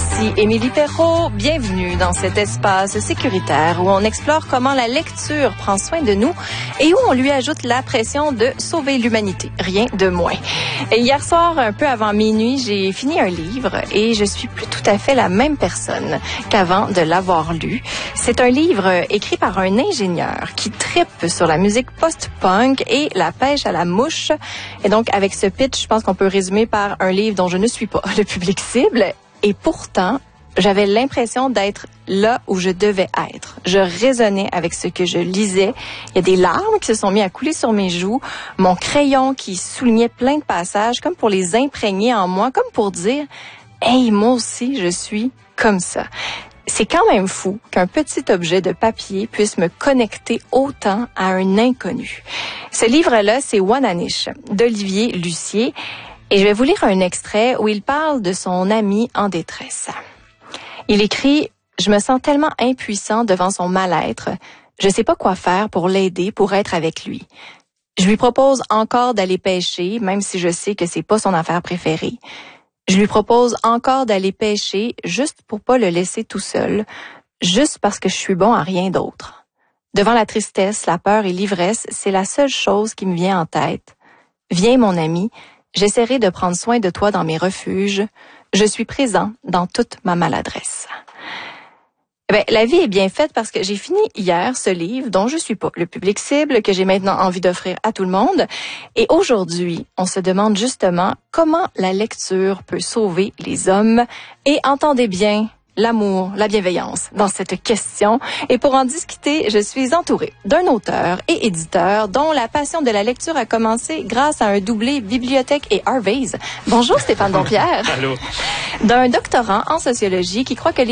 Ici Émilie Perrault, bienvenue dans cet espace sécuritaire où on explore comment la lecture prend soin de nous et où on lui ajoute la pression de sauver l'humanité, rien de moins. Et hier soir, un peu avant minuit, j'ai fini un livre et je suis plus tout à fait la même personne qu'avant de l'avoir lu. C'est un livre écrit par un ingénieur qui trippe sur la musique post-punk et la pêche à la mouche. Et donc, avec ce pitch, je pense qu'on peut résumer par un livre dont je ne suis pas le public cible. Et pourtant, j'avais l'impression d'être là où je devais être. Je résonnais avec ce que je lisais. Il y a des larmes qui se sont mises à couler sur mes joues. Mon crayon qui soulignait plein de passages, comme pour les imprégner en moi, comme pour dire « Hey, moi aussi, je suis comme ça ». C'est quand même fou qu'un petit objet de papier puisse me connecter autant à un inconnu. Ce livre-là, c'est One-Anish d'Olivier Lucier. Et je vais vous lire un extrait où il parle de son ami en détresse. Il écrit « Je me sens tellement impuissant devant son mal-être. Je sais pas quoi faire pour l'aider, pour être avec lui. Je lui propose encore d'aller pêcher, même si je sais que c'est pas son affaire préférée. Je lui propose encore d'aller pêcher juste pour pas le laisser tout seul, juste parce que je suis bon à rien d'autre. Devant la tristesse, la peur et l'ivresse, c'est la seule chose qui me vient en tête. Viens, mon ami, j'essaierai de prendre soin de toi dans mes refuges. Je suis présent dans toute ma maladresse. » La vie est bien faite parce que j'ai fini hier ce livre dont je suis pas le public cible, que j'ai maintenant envie d'offrir à tout le monde. Et aujourd'hui, on se demande justement comment la lecture peut sauver les hommes. Et entendez bien l'amour, la bienveillance dans cette question. Et pour en discuter, je suis entourée d'un auteur et éditeur dont la passion de la lecture a commencé grâce à un doublé bibliothèque et Harvey's. Bonjour Stéphane Dompierre. Allô. D'un doctorant en sociologie qui croit que